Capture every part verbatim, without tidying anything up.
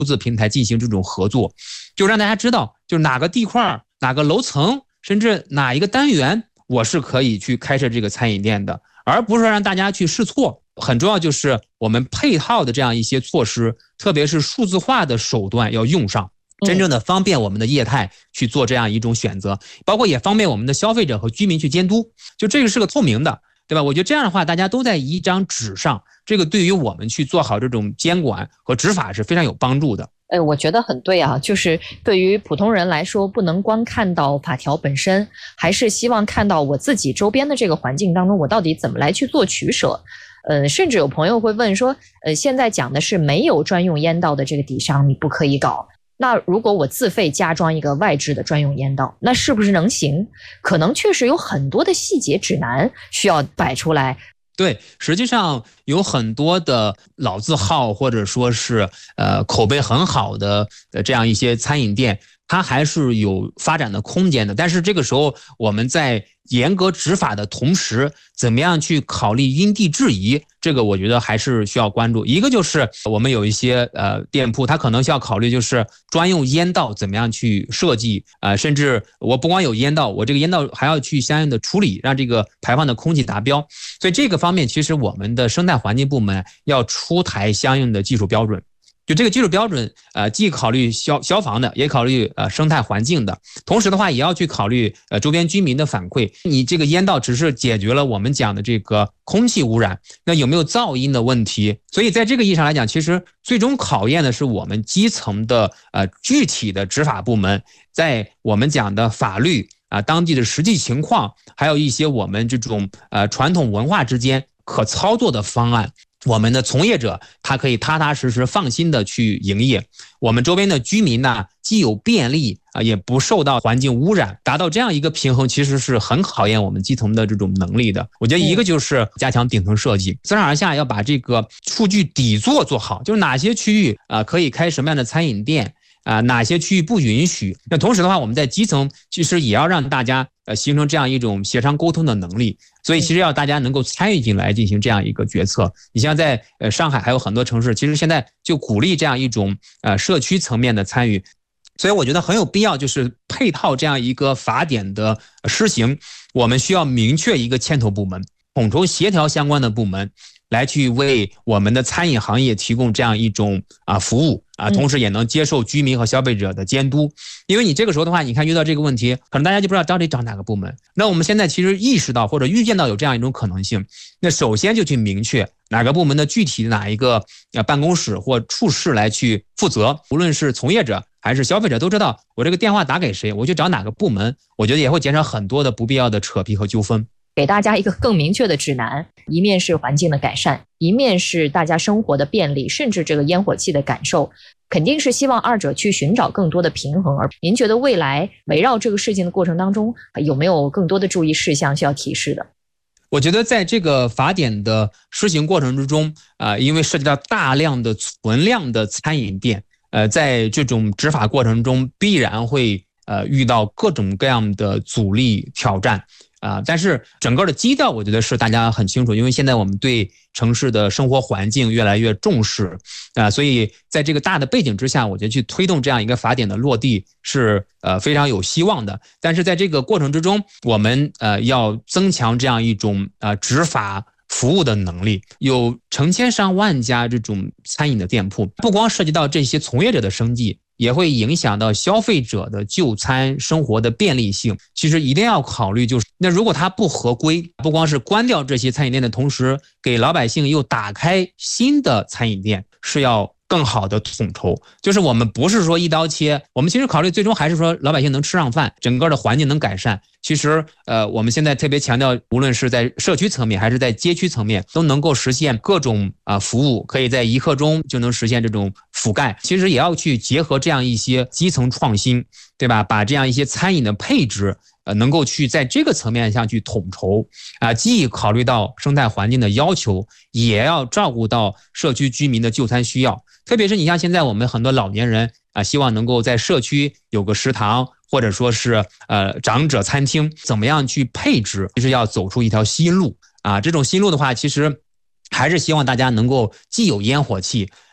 资平台进行这种合作，就让大家知道，就是哪个地块、哪个楼层，甚至哪一个单元，我是可以去开设这个餐饮店的，而不是让大家去试错。很重要就是我们配套的这样一些措施，特别是数字化的手段要用上，真正的方便我们的业态去做这样一种选择，包括也方便我们的消费者和居民去监督，就这个是个透明的，对吧？我觉得这样的话，大家都在一张纸上，这个对于我们去做好这种监管和执法是非常有帮助的。 哎，我觉得很对啊，就是对于普通人来说，不能光看到法条本身，还是希望看到我自己周边的这个环境当中，我到底怎么来去做取舍。呃，甚至有朋友会问说，呃，现在讲的是没有专用烟道的这个底商，你不可以搞。那如果我自费加装一个外置的专用烟道，那是不是能行？可能确实有很多的细节指南需要摆出来。 对，实际上有很多的老字号或者说是呃口碑很好的这样一些餐饮店，它还是有发展的空间的。但是这个时候我们在严格执法的同时，怎么样去考虑因地制宜，这个我觉得还是需要关注。一个就是我们有一些呃店铺，它可能需要考虑就是专用烟道怎么样去设计，呃，甚至我不光有烟道，我这个烟道还要去相应的处理，让这个排放的空气达标。所以这个方面，其实我们的生态环境部门要出台相应的技术标准。就这个技术标准，呃，既考虑消消防的，也考虑呃生态环境的，同时的话也要去考虑呃周边居民的反馈。你这个烟道只是解决了我们讲的这个空气污染，那有没有噪音的问题？所以在这个意义上来讲，其实最终考验的是我们基层的呃具体的执法部门，在我们讲的法律啊、当地的实际情况，还有一些我们这种呃传统文化之间可操作的方案。我们的从业者他可以踏踏实实放心的去营业，我们周边的居民呢既有便利啊，也不受到环境污染，达到这样一个平衡，其实是很考验我们基层的这种能力的。我觉得一个就是加强顶层设计，自上而下要把这个数据底座做好，就是哪些区域啊可以开什么样的餐饮店啊，哪些区域不允许。那同时的话，我们在基层其实也要让大家呃形成这样一种协商沟通的能力。所以其实要大家能够参与进来进行这样一个决策。你像在呃上海还有很多城市，其实现在就鼓励这样一种呃社区层面的参与。所以我觉得很有必要，就是配套这样一个法典的施行，我们需要明确一个牵头部门，统筹协调相关的部门，来去为我们的餐饮行业提供这样一种啊服务啊，同时也能接受居民和消费者的监督。因为你这个时候的话，你看遇到这个问题，可能大家就不知道到底找哪个部门。那我们现在其实意识到或者预见到有这样一种可能性，那首先就去明确哪个部门的具体哪一个办公室或处室来去负责，无论是从业者还是消费者都知道我这个电话打给谁，我去找哪个部门，我觉得也会减少很多的不必要的扯皮和纠纷。 给大家一个更明确的指南，一面是环境的改善，一面是大家生活的便利，甚至这个烟火气的感受，肯定是希望二者去寻找更多的平衡。而您觉得未来围绕这个事情的过程当中，有没有更多的注意事项需要提示的？ 我觉得在这个法典的施行过程之中啊、呃，因为涉及到大量的存量的餐饮店，呃，在这种执法过程中必然会呃遇到各种各样的阻力挑战。啊、呃，但是整个的基调我觉得是大家很清楚，因为现在我们对城市的生活环境越来越重视啊、呃，所以在这个大的背景之下，我觉得去推动这样一个法典的落地是呃非常有希望的。但是在这个过程之中，我们呃要增强这样一种呃执法服务的能力。有成千上万家这种餐饮的店铺，不光涉及到这些从业者的生计，也会影响到消费者的就餐生活的便利性。其实一定要考虑，就是那如果它不合规，不光是关掉这些餐饮店的同时，给老百姓又打开新的餐饮店，是要更好的统筹。就是我们不是说一刀切，我们其实考虑最终还是说老百姓能吃上饭，整个的环境能改善。其实呃，我们现在特别强调，无论是在社区层面还是在街区层面，都能够实现各种啊、呃、服务，可以在一刻钟就能实现这种覆盖。其实也要去结合这样一些基层创新，对吧？把这样一些餐饮的配置呃，能够去在这个层面上去统筹啊、呃，既考虑到生态环境的要求，也要照顾到社区居民的就餐需要。特别是你像现在我们很多老年人啊、呃，希望能够在社区有个食堂，或者说是呃长者餐厅，怎么样去配置，其实要走出一条新路啊。这种新路的话，其实还是希望大家能够既有烟火气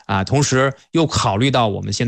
啊，同时又考虑到我们现在